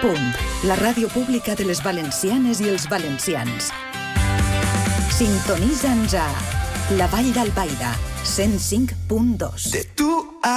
Punt, la ràdio pública de les valencianes i els valencians. Sintonitza'ns a La Vall d'Albaida, 105.2. De tu a